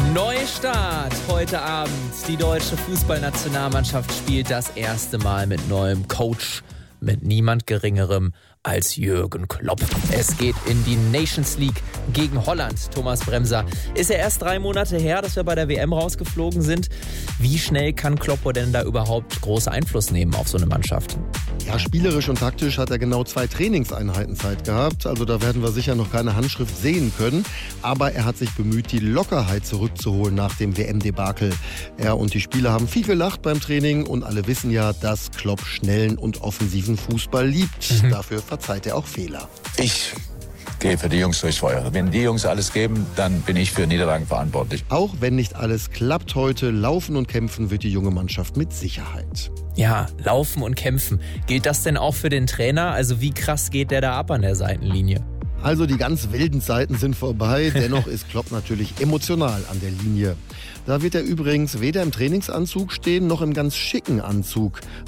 Neustart heute Abend. Die deutsche Fußballnationalmannschaft spielt das erste Mal mit neuem Coach, mit niemand Geringerem als Jürgen Klopp. Es geht in die Nations League gegen Holland. Thomas Bremser, ist ja erst 3 Monate her, dass wir bei der WM rausgeflogen sind. Wie schnell kann Klopp denn da überhaupt großen Einfluss nehmen auf so eine Mannschaft? Ja, spielerisch und taktisch hat er genau 2 Trainingseinheiten Zeit gehabt. Also da werden wir sicher noch keine Handschrift sehen können. Aber er hat sich bemüht, die Lockerheit zurückzuholen nach dem WM-Debakel. Er und die Spieler haben viel gelacht beim Training und alle wissen ja, dass Klopp schnellen und offensiven Fußball liebt. Dafür verzeiht er auch Fehler. Ich gehe für die Jungs durchs Feuer. Wenn die Jungs alles geben, dann bin ich für Niederlagen verantwortlich. Auch wenn nicht alles klappt heute, laufen und kämpfen wird die junge Mannschaft mit Sicherheit. Ja, laufen und kämpfen. Gilt das denn auch für den Trainer? Also wie krass geht der da ab an der Seitenlinie? Also die ganz wilden Zeiten sind vorbei, dennoch ist Klopp natürlich emotional an der Linie. Da wird er übrigens weder im Trainingsanzug stehen, noch im ganz schicken Anzug.